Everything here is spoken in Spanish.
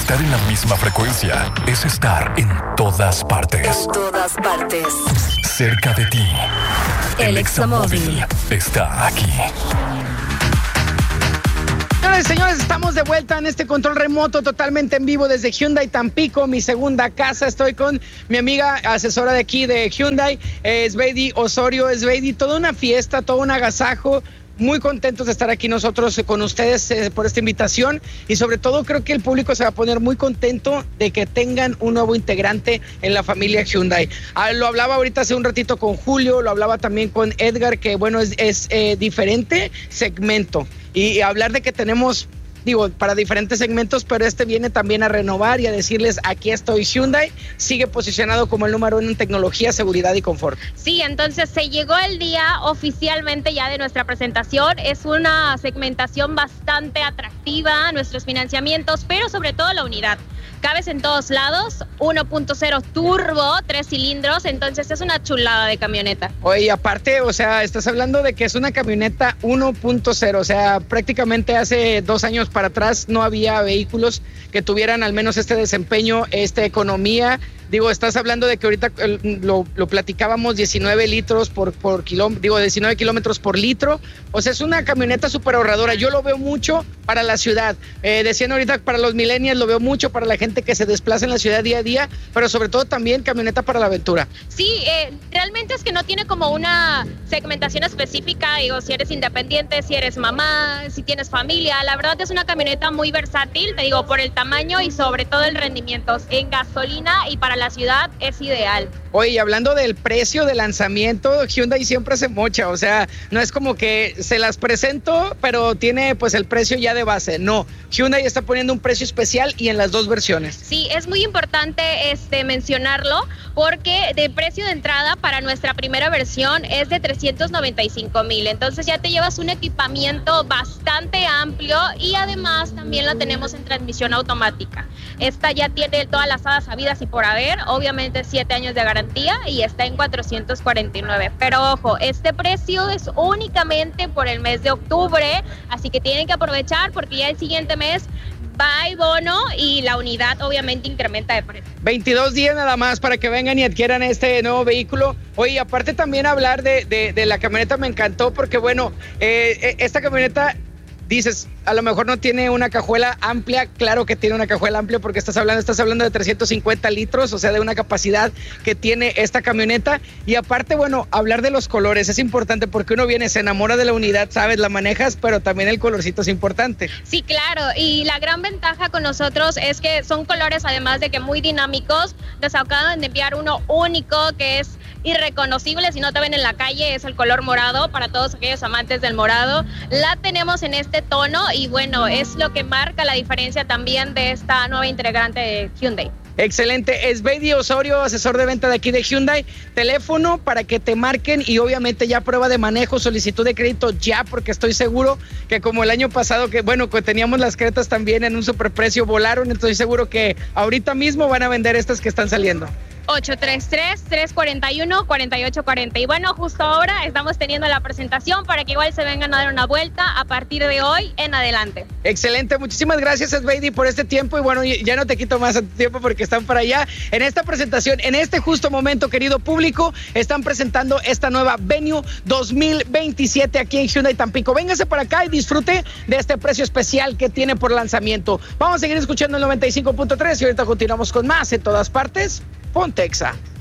Estar en la misma frecuencia es estar en todas partes. En todas partes. Cerca de ti. El Examóvil está aquí. Señores, estamos de vuelta en este control remoto totalmente en vivo desde Hyundai Tampico, mi segunda casa. Estoy con mi amiga asesora de aquí de Hyundai, Sveidi Osorio. Sveidi, toda una fiesta, todo un agasajo. Muy contentos de estar aquí nosotros con ustedes por esta invitación y sobre todo creo que el público se va a poner muy contento de que tengan un nuevo integrante en la familia Hyundai. Lo hablaba ahorita hace un ratito con Julio, lo hablaba también con Edgar, que bueno, es diferente segmento y hablar de que tenemos, para diferentes segmentos, pero este viene también a renovar y a decirles, aquí estoy. Hyundai sigue posicionado como el número 1 en tecnología, seguridad y confort. Sí, entonces se llegó el día oficialmente ya de nuestra presentación. Es una segmentación bastante atractiva, nuestros financiamientos, pero sobre todo la unidad. Cabes en todos lados, 1.0 turbo, 3 cilindros, entonces es una chulada de camioneta. Oye, aparte, o sea, estás hablando de que es una camioneta 1.0, o sea, prácticamente hace 2 años para atrás no había vehículos que tuvieran al menos este desempeño, esta economía. Estás hablando de que ahorita lo platicábamos, 19 litros por kilómetro, 19 kilómetros por litro. O sea, es una camioneta súper ahorradora. Yo lo veo mucho para la ciudad. Decían ahorita para los millennials, lo veo mucho para la gente que se desplaza en la ciudad día a día, pero sobre todo también camioneta para la aventura. Sí, realmente es que no tiene como una segmentación específica, si eres independiente, si eres mamá, si tienes familia. La verdad es una camioneta muy versátil, por el tamaño y sobre todo el rendimiento. En gasolina y para la ciudad es ideal. Oye, hablando del precio de lanzamiento, Hyundai siempre se mocha, o sea, no es como que se las presento, pero tiene pues el precio ya de base. No, Hyundai está poniendo un precio especial y en las 2 versiones. Sí, es muy importante mencionarlo porque de precio de entrada para nuestra primera versión es de 395,000, entonces ya te llevas un equipamiento bastante amplio y además también la tenemos en transmisión automática. Esta ya tiene todas las hadas habidas y por haber, obviamente 7 años de garantía y está en 449. Pero ojo, este precio es únicamente por el mes de octubre, así que tienen que aprovechar porque ya el siguiente mes va el bono y la unidad obviamente incrementa de precio. 22 días nada más para que vengan y adquieran este nuevo vehículo. Oye, aparte también hablar de la camioneta me encantó porque esta camioneta, dices, a lo mejor no tiene una cajuela amplia. Claro que tiene una cajuela amplia porque estás hablando de 350 litros, o sea, de una capacidad que tiene esta camioneta. Y aparte, hablar de los colores es importante porque uno viene, se enamora de la unidad, sabes, la manejas, pero también el colorcito es importante. Sí, claro, y la gran ventaja con nosotros es que son colores, además de que muy dinámicos. Nos acaban de enviar uno único que es irreconocible, si no te ven en la calle, es el color morado, para todos aquellos amantes del morado. La tenemos en este tono y es lo que marca la diferencia también de esta nueva integrante de Hyundai. Excelente. Sveidi Osorio, asesor de venta de aquí de Hyundai. Teléfono para que te marquen y obviamente ya prueba de manejo, solicitud de crédito ya, porque estoy seguro que como el año pasado que teníamos las Cretas también en un superprecio, volaron, entonces seguro que ahorita mismo van a vender estas que están saliendo. 833-341-4840. Y justo ahora estamos teniendo la presentación para que igual se vengan a dar una vuelta a partir de hoy en adelante. Excelente, muchísimas gracias Sveidi por este tiempo y ya no te quito más tiempo porque están para allá. En esta presentación, en este justo momento, querido público, están presentando esta nueva Venue 2027 aquí en Hyundai Tampico. Véngase para acá y disfrute de este precio especial que tiene por lanzamiento. Vamos a seguir escuchando el 95.3 y ahorita continuamos con más en todas partes. Pontexa.